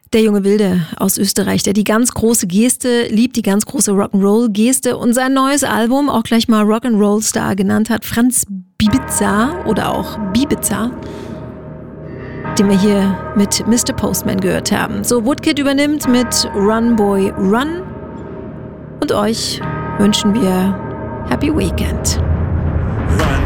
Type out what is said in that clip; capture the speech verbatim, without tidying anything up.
Der junge Wilde aus Österreich, der die ganz große Geste liebt, die ganz große Rock'n'Roll-Geste und sein neues Album auch gleich mal Rock'n'Roll-Star genannt hat, Franz Bibiza oder auch Bibiza, den wir hier mit Mister Postman gehört haben. So, Woodkid übernimmt mit Run Boy Run und euch wünschen wir Happy Weekend. Run.